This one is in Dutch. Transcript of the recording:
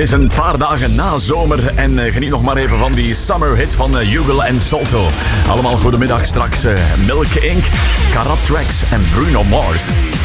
is een paar dagen na zomer en geniet nog maar even van die summer hit van Hugo en Salto. Allemaal goedemiddag, straks Milk Inc., Karat Tracks en Bruno Mars.